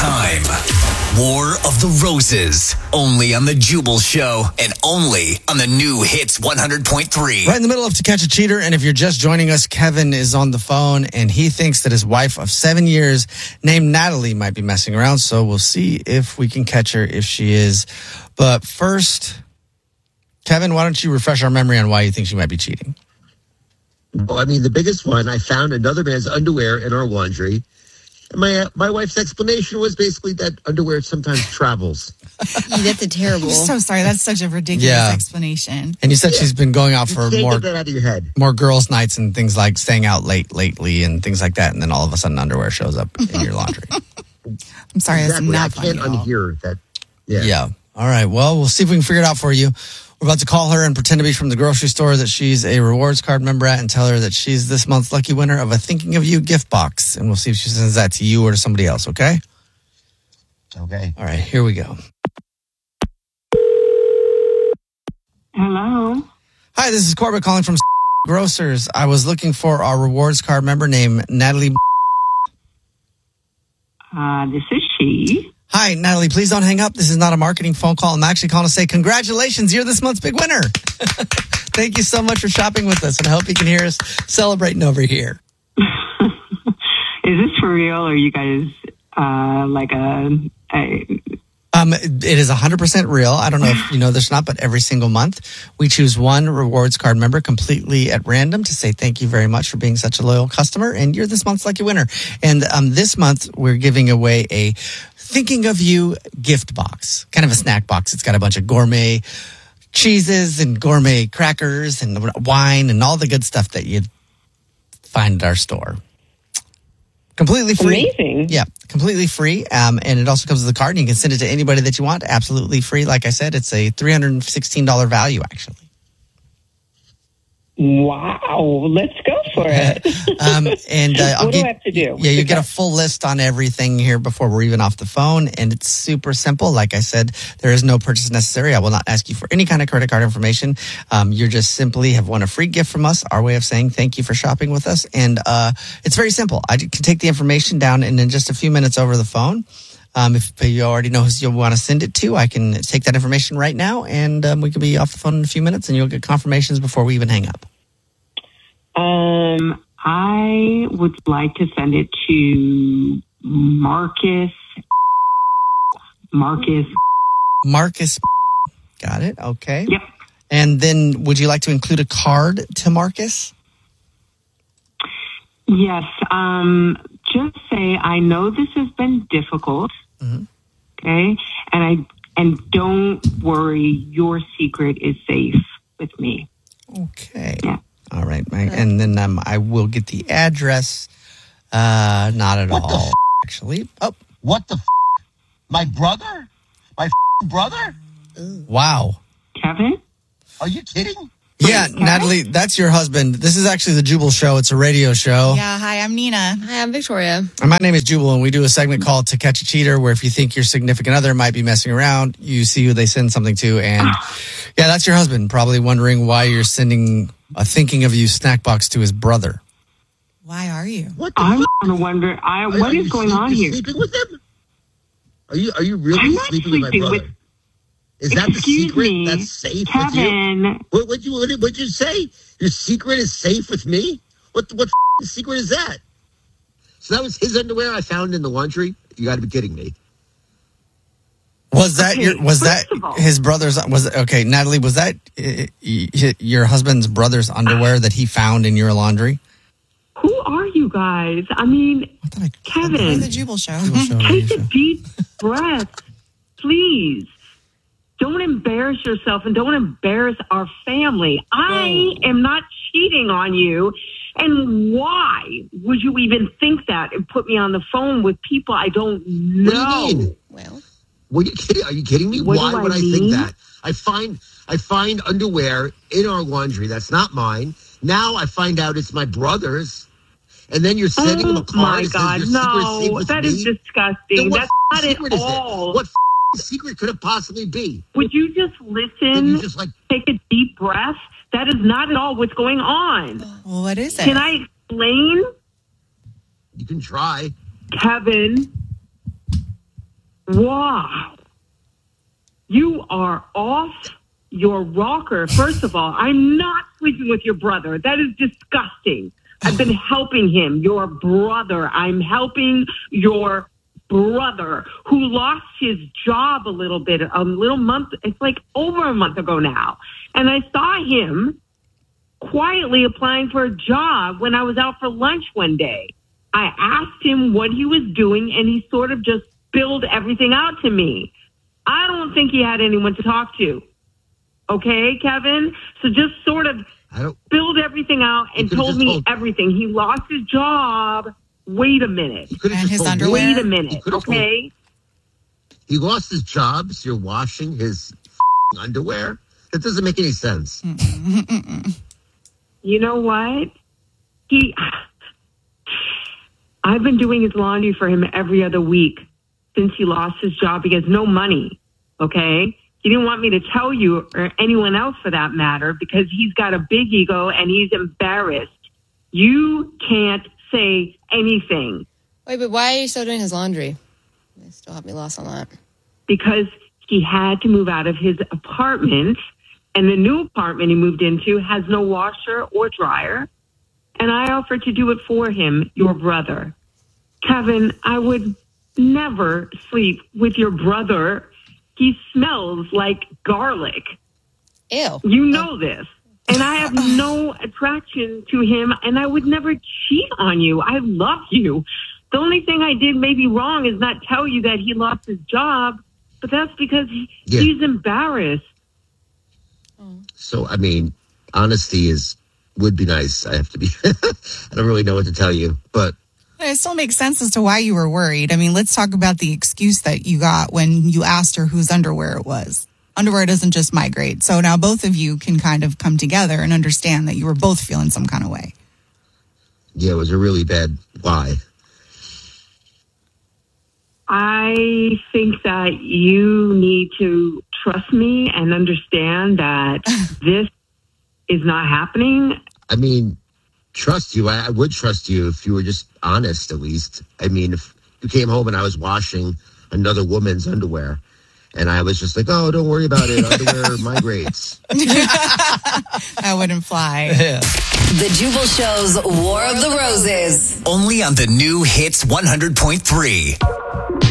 time. War of the Roses. Only on The Jubal Show and only on the new Hits 100.3. Right in the middle of To Catch a Cheater. And if you're just joining us, Kevin is on the phone and he thinks that his wife of 7 years named Natalie might be messing around. So we'll see if we can catch her if she is. But first, Kevin, why don't you refresh our memory on why you think she might be cheating? Well, I mean, the biggest one, I found another man's underwear in our laundry. And my wife's explanation was basically that underwear sometimes travels. That's a terrible. I'm so sorry. That's such a ridiculous explanation. And you said she's been going out for Get that out of your head. more girls' nights and things like staying out late lately and things like that. And then all of a sudden underwear shows up in your laundry. I'm sorry. Exactly. That's not I can't funny at all. unhear that. Yeah. All right. Well, we'll see if we can figure it out for you. We're about to call her and pretend to be from the grocery store that she's a rewards card member at and tell her that she's this month's lucky winner of a Thinking of You gift box. And we'll see if she sends that to you or to somebody else, okay? Okay. All right, here we go. Hello. Hi, this is Corbett calling from Grocers. I was looking for our rewards card member named Natalie. This is she. Hi, Natalie, please don't hang up. This is not a marketing phone call. I'm actually calling to say congratulations. You're this month's big winner. Thank you so much for shopping with us, and I hope you can hear us celebrating over here. Is this for real, or are you guys It is 100% real. I don't know if you know this or not, but every single month we choose one rewards card member completely at random to say thank you very much for being such a loyal customer, and you're this month's lucky winner. And this month we're giving away a Thinking of You gift box, kind of a snack box. It's got a bunch of gourmet cheeses and gourmet crackers and wine and all the good stuff that you'd find at our store. Completely free. Amazing. Yeah, completely free. And it also comes with a card, and you can send it to anybody that you want. Absolutely free. Like I said, it's a $316 value, actually. wow? Let's go for it. What do I have to do? Yeah, you get a full list on everything here before we're even off the phone, and it's super simple. Like I said, there is no purchase necessary. I will not ask you for any kind of credit card information. You just simply have won a free gift from us, our way of saying thank you for shopping with us. And it's very simple. I can take the information down and in just a few minutes over the phone. If you already know who you want to send it to, I can take that information right now, and we can be off the phone in a few minutes, and you'll get confirmations before we even hang up. I would like to send it to Marcus. Got it. Okay. Yep. And then would you like to include a card to Marcus? Yes. Just say I know this has been difficult. Mm-hmm. Okay. And don't worry, your secret is safe with me. Okay. Yeah. All right. And then I will get the address. Not at all, actually. Oh. What the My brother? My brother? Wow. Kevin? Are you kidding? Yeah, Natalie, that's your husband. This is actually the Jubal Show. It's a radio show. Yeah, hi, I'm Nina. Hi, I'm Victoria. And my name is Jubal, and we do a segment called To Catch a Cheater, where if you think your significant other might be messing around, you see who they send something to. And yeah, that's your husband, probably wondering why you're sending a Thinking of You snack box to his brother. Why are you? What the I'm fuck? going to wonder, what is going on here? Sleeping with him? Are you really I'm not sleeping with my sleeping brother? with- Is that the Excuse secret me, that's safe Kevin. with you? What'd you say? Your secret is safe with me? What secret is that? So that was his underwear I found in the laundry? You got to be kidding me. Was that Okay, first of all- his brother's? Okay, Natalie? Was that your husband's brother's underwear that he found in your laundry? Who are you guys? I mean, We're Kevin, the Jubal Show. take a deep breath, please. Don't embarrass yourself and don't embarrass our family. I am not cheating on you. And why would you even think that and put me on the phone with people I don't know? What do you mean? Well, Are you kidding me? What Why do I would I think mean? that? I find underwear in our laundry that's not mine. Now I find out it's my brother's. And then you're sending him a card. My that says, God, "Your secret is safe no, with that me." is Then disgusting. what That's not secret at is it? all. What secret could it possibly be? Would you just Then listen, you just take a deep breath? That is not at all what's going on. Well, what is it? Can I explain? you can try. Kevin, Wow. You are off your rocker. First of all, I'm not sleeping with your brother. That is disgusting. I've been helping him, your brother. I'm helping your brother who lost his job a little month. It's like over a month ago now. And I saw him quietly applying for a job when I was out for lunch one day. I asked him what he was doing, and he sort of just spilled everything out to me. I don't think he had anyone to talk to. Okay, Kevin? So just sort of spilled everything out and told me everything. He lost his job. Wait a minute. And his underwear. Wait a minute, okay? He lost his job, so you're washing his underwear? That doesn't make any sense. You know what? I've been doing his laundry for him every other week since he lost his job. He has no money, okay? He didn't want me to tell you or anyone else for that matter because he's got a big ego and he's embarrassed. You can't say anything. Wait, but why are you still doing his laundry? You still have me lost on that. Because he had to move out of his apartment, and the new apartment he moved into has no washer or dryer. And I offered to do it for him, your brother. Kevin, I would never sleep with your brother. He smells like garlic. Ew. You know this. And I have no attraction to him, and I would never cheat on you. I love you. The only thing I did maybe wrong is not tell you that he lost his job, but that's because he's embarrassed. So, I mean, honesty would be nice. I have to be, I don't really know what to tell you, but. It still makes sense as to why you were worried. I mean, let's talk about the excuse that you got when you asked her whose underwear it was. Underwear doesn't just migrate. So now both of you can kind of come together and understand that you were both feeling some kind of way. Yeah, it was a really bad lie. I think that you need to trust me and understand that this is not happening. I mean, trust you. I would trust you if you were just honest, at least. I mean, if you came home and I was washing another woman's underwear and I was just like, oh, don't worry about it. Underwear migrates. That wouldn't fly. Yeah. The Jubal Show's War of the Roses. Only on the new Hits 100.3.